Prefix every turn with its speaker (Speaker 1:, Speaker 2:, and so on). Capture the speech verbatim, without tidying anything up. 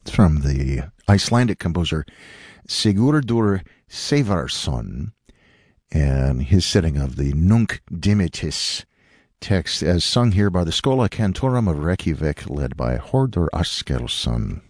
Speaker 1: from the Icelandic composer Sigurdur Sævarsson, and his setting of the Nunc Dimittis text as sung here by the Schola Cantorum of Reykjavik, led by Hordur Askelsson.